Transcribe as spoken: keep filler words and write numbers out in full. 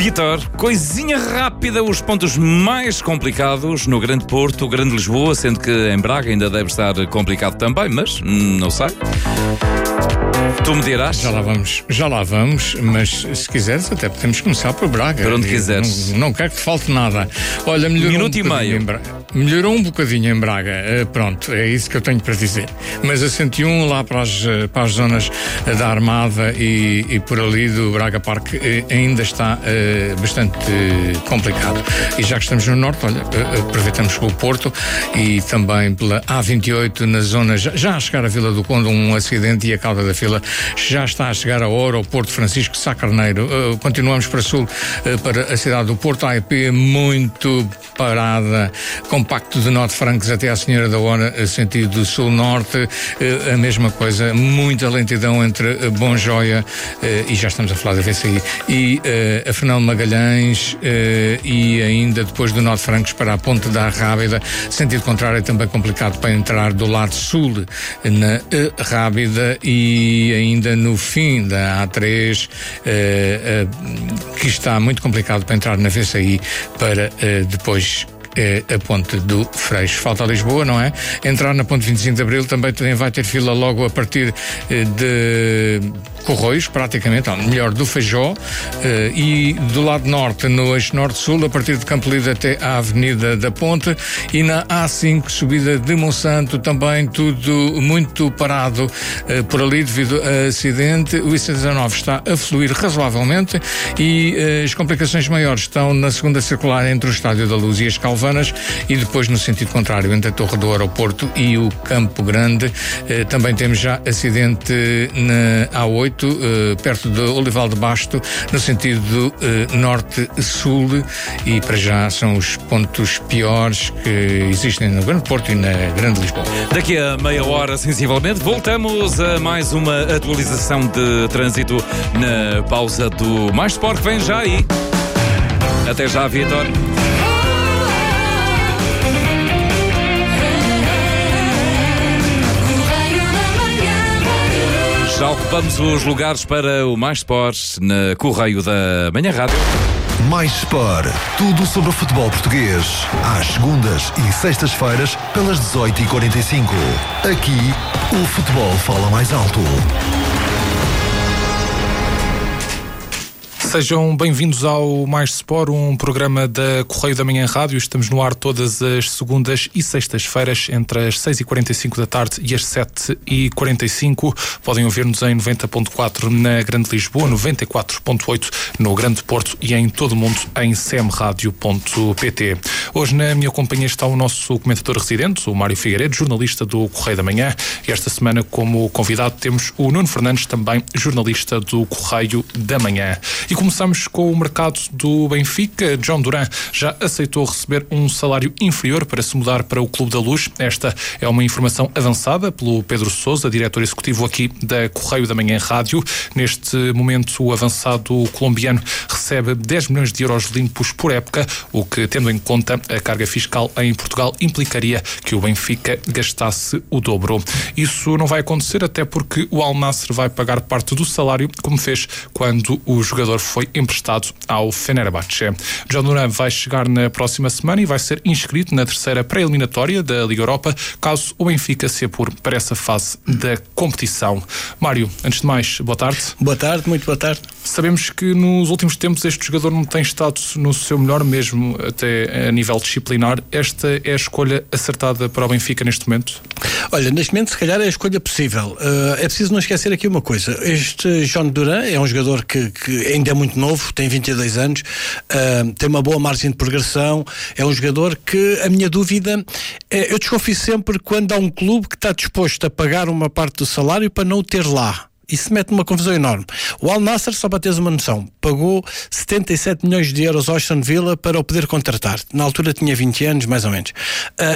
Vítor, coisinha rápida, os pontos mais complicados no Grande Porto, o Grande Lisboa, sendo que em Braga ainda deve estar complicado também, mas hum, não sei. Tu me dirás? Já lá vamos, já lá vamos, mas se quiseres até podemos começar por Braga. Por onde quiseres. Não, não quero que te falte nada. Olha, melhorou Minuto um e meio. Em Bra... Melhorou um bocadinho em Braga. Uh, pronto, é isso que eu tenho para dizer. Mas a cento e um lá para as, para as zonas da Armada e, e por ali do Braga Parque uh, ainda está uh, bastante uh, complicado. E já que estamos no Norte, olha, uh, aproveitamos pelo Porto e também pela A vinte e oito na zona, já, já a chegar à Vila do Conde, um acidente e a cauda da fila já está a chegar a hora ao Porto Francisco de Sá Carneiro. Uh, continuamos para sul, uh, para a cidade do Porto, a E P muito parada, compacto de Norte Francos até à Senhora da Hora, sentido sul-norte, uh, a mesma coisa, muita lentidão entre uh, Bom Joia uh, e já estamos a falar da V C I e uh, a Fernão Magalhães uh, e ainda depois do Norte Francos para a Ponte da Rábida, sentido contrário é também complicado para entrar do lado sul na uh, Rábida e ainda no fim da A três, uh, uh, que está muito complicado para entrar na V C I para uh, depois a ponte do Freixo. Falta Lisboa, não é? Entrar na ponte vinte e cinco de Abril também vai ter fila logo a partir de Corroios, praticamente, ou melhor, do Feijó, e do lado norte, no eixo norte-sul, a partir de Campo Lido até à Avenida da Ponte, e na A cinco, subida de Monsanto, também tudo muito parado por ali devido a acidente. O I C dezanove está a fluir razoavelmente e as complicações maiores estão na segunda circular entre o Estádio da Luz e as Calvas e depois no sentido contrário entre a Torre do Aeroporto e o Campo Grande. Eh, também temos já acidente na A oito, eh, perto de Olival de Basto, no sentido eh, norte-sul, e para já são os pontos piores que existem no Grande Porto e na Grande Lisboa. Daqui a meia hora, sensivelmente, voltamos a mais uma atualização de trânsito na pausa do Mais Sport, que vem já aí. Até já, Vítor. Já ocupamos os lugares para o Mais Sport na Correio da Manhã Rádio. Mais Sport, tudo sobre o futebol português. Às segundas e sextas-feiras, pelas dezoito e quarenta e cinco. Aqui, o futebol fala mais alto. Sejam bem-vindos ao Mais Sport, um programa da Correio da Manhã Rádio. Estamos no ar todas as segundas e sextas-feiras, entre as seis e quarenta e cinco da tarde e as sete e quarenta e cinco. Podem ouvir-nos em noventa ponto quatro na Grande Lisboa, noventa e quatro ponto oito no Grande Porto e em todo o mundo em c m radio ponto p t. Hoje na minha companhia está o nosso comentador residente, o Mário Figueiredo, jornalista do Correio da Manhã. E esta semana, como convidado, temos o Nuno Fernandes, também jornalista do Correio da Manhã. E começamos com o mercado do Benfica. João Duran já aceitou receber um salário inferior para se mudar para o Clube da Luz. Esta é uma informação avançada pelo Pedro Sousa, diretor executivo aqui da Correio da Manhã Rádio. Neste momento, o avançado colombiano recebe dez milhões de euros limpos por época, o que, tendo em conta a carga fiscal em Portugal, implicaria que o Benfica gastasse o dobro. Isso não vai acontecer, até porque o Al Nassr vai pagar parte do salário, como fez quando o jogador foi emprestado ao Fenerbahçe. João Duran vai chegar na próxima semana e vai ser inscrito na terceira pré-eliminatória da Liga Europa, caso o Benfica se apure para essa fase da competição. Mário, antes de mais, boa tarde. Boa tarde, muito boa tarde. Sabemos que nos últimos tempos este jogador não tem estado no seu melhor, mesmo até a nível disciplinar. Esta é a escolha acertada para o Benfica neste momento? Olha, neste momento se calhar é a escolha possível. Uh, é preciso não esquecer aqui uma coisa. Este João Duran é um jogador que, que ainda é muito novo, tem vinte e dois anos, uh, tem uma boa margem de progressão, é um jogador que a minha dúvida é, eu desconfio sempre quando há um clube que está disposto a pagar uma parte do salário para não o ter lá. Isso mete uma confusão enorme. O Al Nassr, só para teres uma noção, pagou setenta e sete milhões de euros ao Aston Villa para o poder contratar. Na altura tinha vinte anos, mais ou menos. Uh,